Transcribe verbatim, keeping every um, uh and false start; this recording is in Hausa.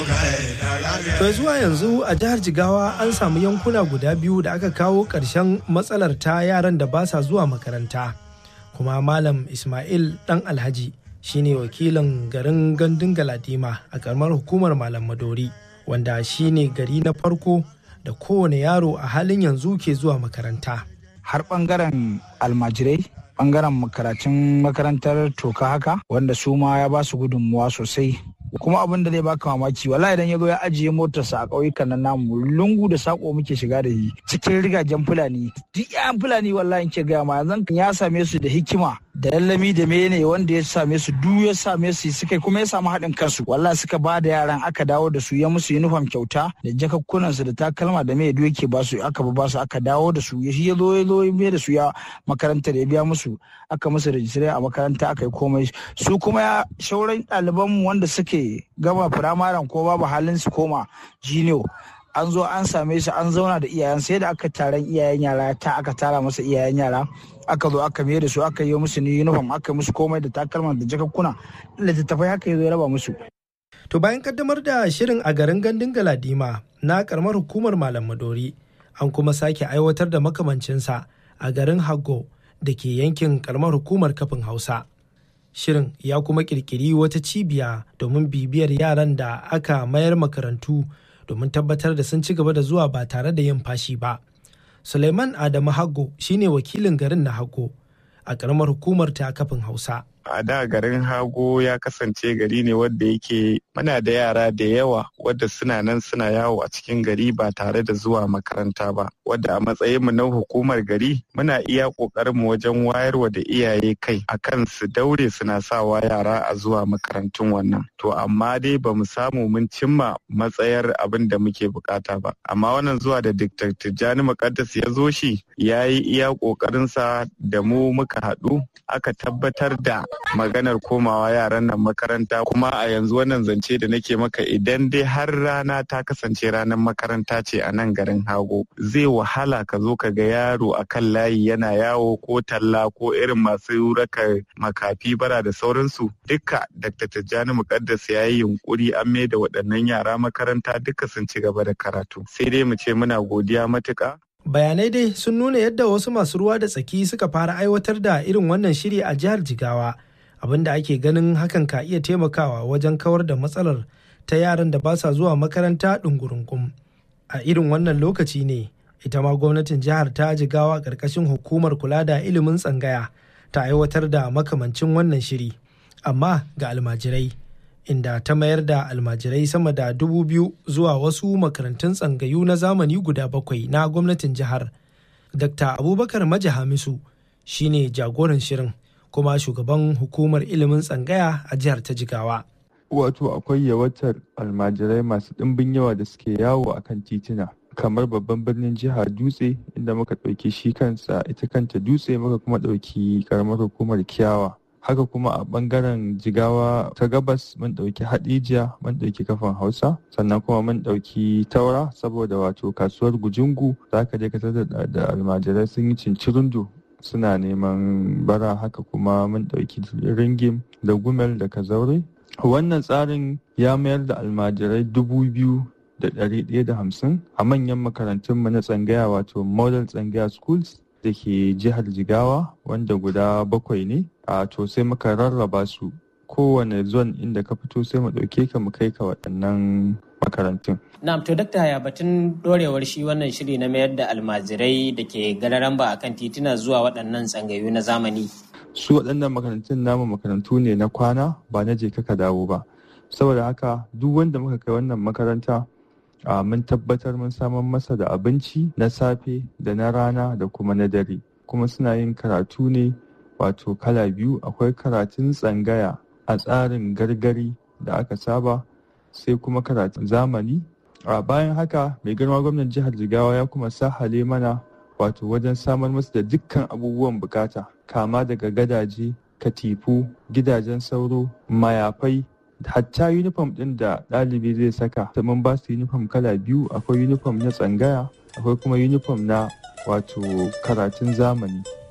To zuwa yanzu a jihar Jigawa an samu yankuna guda biyu da aka kawo ƙarshen matsalar ta yaran da ba sa zuwa makaranta. Kuma Malam Ismail Dan Alhaji shine wakilin garin Gandun Galadima a karamar hukumar Malam Madori, wanda shine gari na farko da kowane yaro a halin yanzu ke zuwa makaranta. Har ɓangaren almajirai, ɓangaren karatun makarantar toka haka, wanda su ma ya ba su gudunmuwa sosai. Kuma abin da zai baka mamaki, wallahi idan ya zo ya ajiye motarsa a ƙauyukan nan namu, lungu da sako muke shiga da shi cikin rigajen Fulani. Duk yayan Fulani wallahi ke gaya ma yanzu ya same su da hikima da lallami da mene wanda ya same su duk ya same su suka kuma ya samu haɗin kansu. Wallahi suka ba da yaran aka dawo da su ya musu uniform kyauta da jakakkunan su da takalma da me duk yake ba su aka ba su aka dawo da su. Shi ya zo ya zo ya da su ya makaranta da ya biya musu aka musu registry a makaranta aka yi komai. Su kuma ya shauran ɗalibanmu wanda suke gama firamaren ko babu halin su koma jiniyo an zo an same su an zauna da iyayen sai da aka taron iyayen yara ta aka tara masa iyayen yara aka zo aka mai da su aka yi musu ni uniform aka musu komai da takalman da jakakkuna littattafai haka ya zo ya raba musu. To bayan kaddamar da shirin a garin Gandun Galadima na karamar hukumar Malam Madori, an kuma sake aiwatar da makamancinsa a garin Hago da ke yankin karamar hukumar Kafin Hausa. Shirin ya kuma kirkiri wata cibiya domin bibiyar yaran da aka mayar makarantu domin tabbatar da sun ci gaba da zuwa ba tare da yin fashi ba. Suleiman Adamu Hago shine wakilin garin na Hago a ƙaramar hukumar ta Kafin Hausa. A da garin Hago ya kasance gari ne wadda yake muna da yara da yawa wadda suna nan suna yawo a cikin gari ba tare da zuwa makaranta ba, wadda a matsayinmu na hukumar gari muna iya ƙoƙarinmu wajen wayarwa da iyaye kai akan su daure suna sawa yara a zuwa makarantun wannan. To amma dai ba mu samu mun cimma matsayar abin da muke bukata ba. Amma wannan zuwa da Dikta Tijjani Muƙaddas ya zo shi ya yi iya ƙoƙarinsa da mu muka haɗu aka tabbatar da maganar komawa yaran nan makaranta, kuma a yanzu wannan zance da nake maka idan dai har rana ta kasance ranar makaranta ce a nan garin Hago, zai wahala ka zo ka ga yaro a kan layi yana yawo ko talla ko irin masu raka makafi bara da sauransu. Duka Dakta Tijjani Muƙaddas ya yi yunkuri an mai da waɗannan yara makaranta duka sun ci gaba da karatu. Sai dai mu ce muna godiya matuƙa. Bayanai dai sun nuna yadda wasu masu ruwa da tsaki suka fara aiwatar da irin wannan shiri a jihar Jigawa, abinda ake ganin hakan ka iya taimakawa wajen kawar da matsalar ta yaran da ba sa zuwa makaranta ɗungurungum. A irin wannan lokaci ne ita ma gwamnatin jihar ta Jigawa ƙarƙashin hukumar kula da ilimin tsangaya ta aiwatar da makamancin wannan shiri, amma ga almajirai, inda ta mayar da almajirai sama da dubu biyu zuwa wasu makarantun tsangayu na zamani guda bakwai na gwamnatin jihar. Dakta Abubakar Maji Hamisu shine jagoran shirin kuma shugaban hukumar ilimin tsangaya a jihar ta Jigawa. Wato akwai yawatar almajirai masu ɗimbin yawa da suke yawo a kan tituna kamar babban birnin jiha Dutse, inda muka ɗauki shi kansa ita kanta Dutse, muka kuma ɗauki karamar hukumar Kiyawa. Haka kuma a bangaren Jigawa ta gabas mun ɗauki Hadija, mun ɗauki Kafin Hausa, sannan kuma mun ɗauki Taura, saboda wato kasuwar Gujungu za ka je ka tada da almajirai sun yi cincirundu suna neman bara. Haka kuma mun ɗauki Ringim da Gumel da Kazaure. Wannan tsarin ya mayar da almajirai dubu biyu da ɗari ɗaya da hamsin a manyan makarantunmu na tsangaya, wato Model Tsangaya Schools da ke jihar Jigawa, wanda guda bakwai ne. A to sai muka rarraba su kowane zone inda ka fito sai mu ɗauke ka mu kai ka waɗannan makarantun. Na'am, to dakta ya batun dorewar shi wannan shiri na mayar da almajirai da ke gararan ba akan tituna zuwa waɗannan tsangayu na zamani. Su waɗannan makarantun namu makarantu ne na kwana, ba na je ka dawo ba. Saboda haka duk wanda muka kai wannan makaranta a mun tabbatar mun samar masa da abinci na safe da na rana da kuma na dare, kuma suna yin karatu ne wato kala biyu. Akwai karatun tsangaya a tsarin gargari da aka saba, sai kuma karatun zamani. A bayan haka mai girma gwamnan jihar Jigawa ya kuma sahale mana wato wajen samar masu da dukkan abubuwan bukata, kama daga gadaje, katifu, gidajen sauro, mayafai, hatta uniform ɗin da ɗalibi zai saka. Mun ba su uniform kala biyu, akwai uniform na tsangaya, akwai kuma uniform na wato karatun zamani.